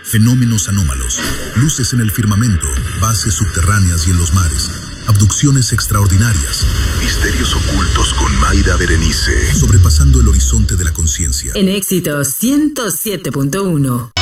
Fenómenos anómalos, luces en el firmamento, bases subterráneas y en los mares, abducciones extraordinarias, misterios ocultos con Mayra Berenice, sobrepasando el horizonte de la conciencia. En Éxitos 107.1.